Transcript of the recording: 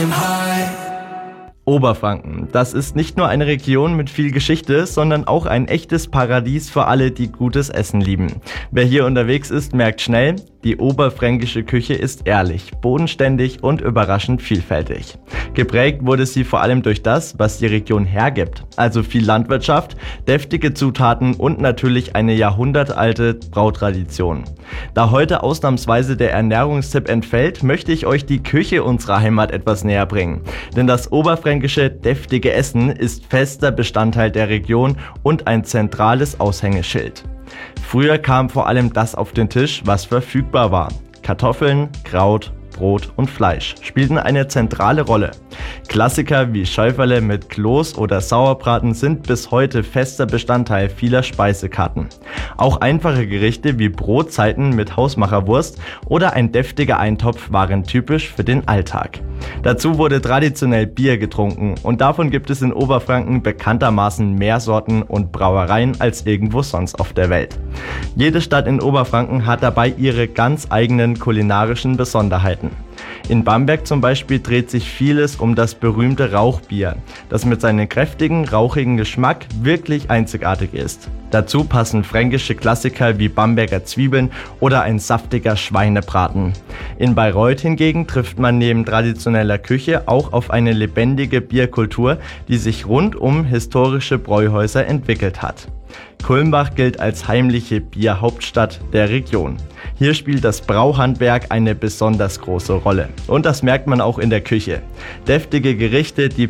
Oberfranken, das ist nicht nur eine Region mit viel Geschichte, sondern auch ein echtes Paradies für alle, die gutes Essen lieben. Wer hier unterwegs ist, merkt schnell, die oberfränkische Küche ist ehrlich, bodenständig und überraschend vielfältig. Geprägt wurde sie vor allem durch das, was die Region hergibt, also viel Landwirtschaft, deftige Zutaten und natürlich eine jahrhundertalte Brautradition. Da heute ausnahmsweise der Ernährungstipp entfällt, möchte ich euch die Küche unserer Heimat etwas näher bringen. Denn das oberfränkische deftige Essen ist fester Bestandteil der Region und ein zentrales Aushängeschild. Früher kam vor allem das auf den Tisch, was verfügbar war. Kartoffeln, Kraut, Brot und Fleisch spielten eine zentrale Rolle. Klassiker wie Schäuferle mit Kloß oder Sauerbraten sind bis heute fester Bestandteil vieler Speisekarten. Auch einfache Gerichte wie Brotzeiten mit Hausmacherwurst oder ein deftiger Eintopf waren typisch für den Alltag. Dazu wurde traditionell Bier getrunken und davon gibt es in Oberfranken bekanntermaßen mehr Sorten und Brauereien als irgendwo sonst auf der Welt. Jede Stadt in Oberfranken hat dabei ihre ganz eigenen kulinarischen Besonderheiten. In Bamberg zum Beispiel dreht sich vieles um das berühmte Rauchbier, das mit seinem kräftigen, rauchigen Geschmack wirklich einzigartig ist. Dazu passen fränkische Klassiker wie Bamberger Zwiebeln oder ein saftiger Schweinebraten. In Bayreuth hingegen trifft man neben traditioneller Küche auch auf eine lebendige Bierkultur, die sich rund um historische Bräuhäuser entwickelt hat. Kulmbach gilt als heimliche Bierhauptstadt der Region. Hier spielt das Brauhandwerk eine besonders große Rolle. Und das merkt man auch in der Küche. Deftige Gerichte, die